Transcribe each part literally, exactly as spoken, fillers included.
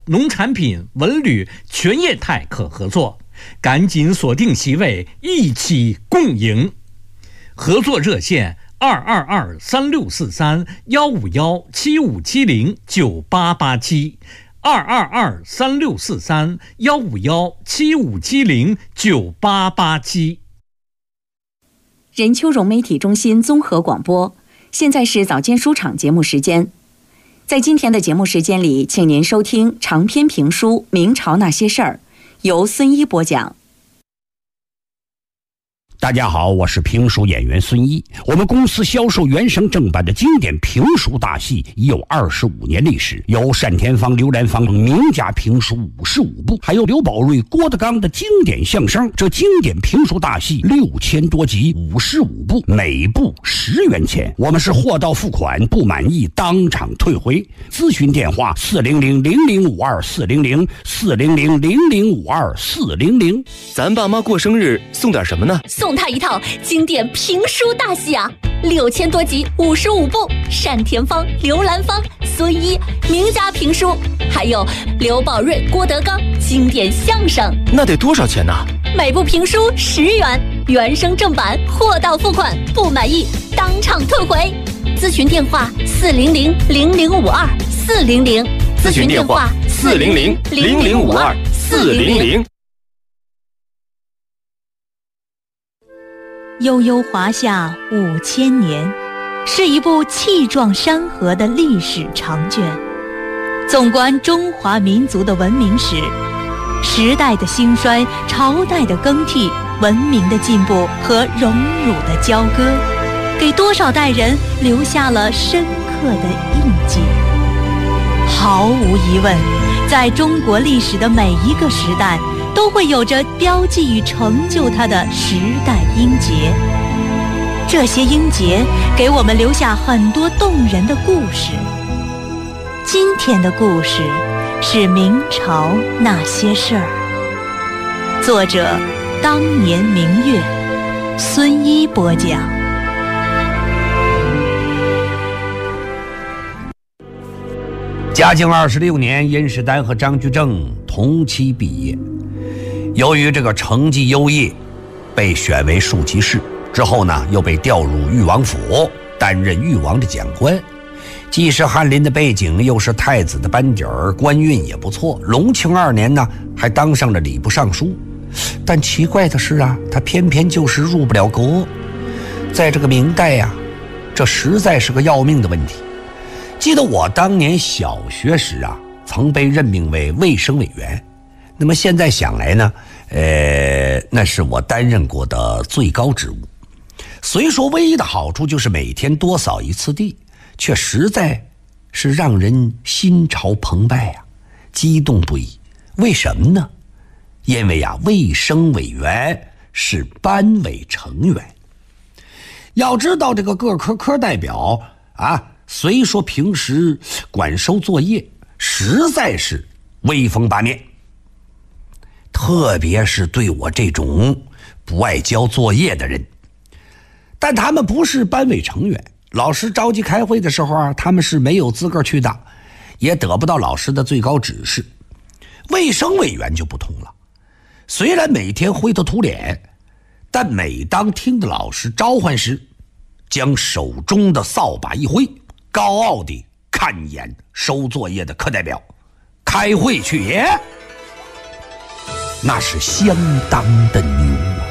农产品、文旅全业态可合作，赶紧锁定席位，一起共赢。合作热线二二二三六四三幺五幺七五七零九八八七，二二二三六四三幺五幺七五七零九八八七。 任丘融媒体中心综合广播，现在是早间书场节目时间。在今天的节目时间里，请您收听长篇评书《明朝那些事儿》，由孙一播讲。 大家好，我是评书演员孙一。我们公司销售原声正版的经典评书大戏已有二十五年历史，有单田芳、刘兰芳名家评书五十五部，还有刘宝瑞、郭德纲的经典相声。这经典评书大戏六千多集，五十五部，每部十元钱。我们是货到付款，不满意当场退回。咨询电话四零零零零五二四零零四零零零零五二四零零。 咱爸妈过生日送点什么呢？ 送他一套经典评书大戏啊，六千多集，五十五部，单田芳、刘兰芳、孙一名家评书，还有刘宝瑞、郭德纲经典相声。 那得多少钱呢？ 每部评书十元，原声正版，货到付款，不满意当场退回。咨询电话四零零零零五二四零零， 咨询电话四零零零零五二四零零。 悠悠华夏五千年，是一部气壮山河的历史长卷。纵观中华民族的文明史，时代的兴衰，朝代的更替，文明的进步和荣辱的交割，给多少代人留下了深刻的印记。毫无疑问，在中国历史的每一个时代，都会有着标记与成就它的时代英杰。这些英杰给我们留下很多动人的故事。今天的故事是明朝那些事儿，作者当年明月，孙一播讲。 嘉靖二十六年，殷世丹和张居正同期毕业。由于这个成绩优异，被选为庶吉士，之后呢又被调入裕王府，担任裕王的讲官。既是翰林的背景，又是太子的班底儿，官运也不错。隆庆二年呢，还当上了礼部尚书。但奇怪的是啊，他偏偏就是入不了阁。在这个明代呀、啊，这实在是个要命的问题。记得我当年小学时啊，曾被任命为卫生委员。那么现在想来呢，呃，那是我担任过的最高职务。虽说唯一的好处就是每天多扫一次地，却实在是让人心潮澎湃啊，激动不已。为什么呢？因为啊，卫生委员是班委成员。要知道这个各科科代表啊，虽说平时管收作业，实在是威风八面。特别是对我这种不爱交作业的人，但他们不是班委成员，老师召集开会的时候啊，他们是没有资格去的，也得不到老师的最高指示。卫生委员就不同了，虽然每天灰头土脸，但每当听到老师召唤时，将手中的扫把一挥，高傲地看一眼收作业的课代表，开会去也。那是相当的牛啊！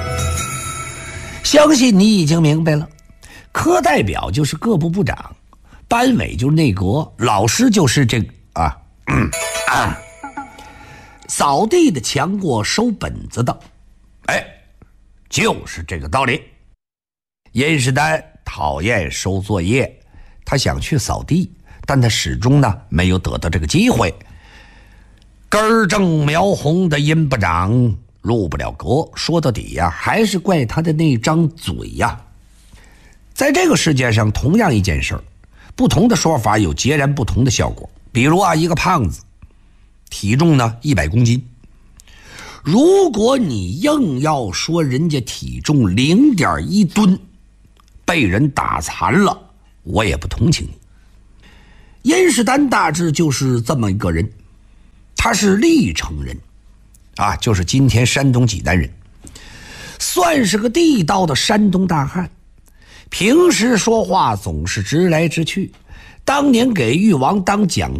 相信你已经明白了，科代表就是各部部长，班委就是内阁，老师就是这个啊、嗯、啊，扫地的强过收本子的，哎，就是这个道理。殷世丹讨厌收作业，他想去扫地，但他始终呢没有得到这个机会。根正苗红的殷部长入不了阁，说到底呀、啊，还是怪他的那张嘴呀、啊。在这个世界上，同样一件事儿，不同的说法有截然不同的效果。比如啊，一个胖子，体重呢一百公斤，如果你硬要说人家体重零点一吨，被人打残了，我也不同情你。殷世丹大致就是这么一个人。 他是历城人，啊，就是今天山东济南人，算是个地道的山东大汉。平时说话总是直来直去，当年给誉王当讲